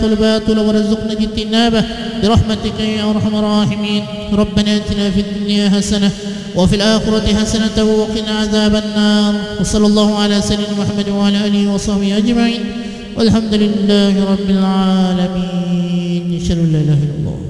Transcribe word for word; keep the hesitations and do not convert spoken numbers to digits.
الباطل وارزقنا اجتنابه برحمتك يا أرحم الراحمين. ربنا آتنا في الدنيا حسنة وفي الآخرة حسنة وقنا عذاب النار. وصلى الله على سيدنا محمد وعلى آله وصحبه أجمعين والحمد لله رب العالمين. أشهد أن لا إله إلا الله.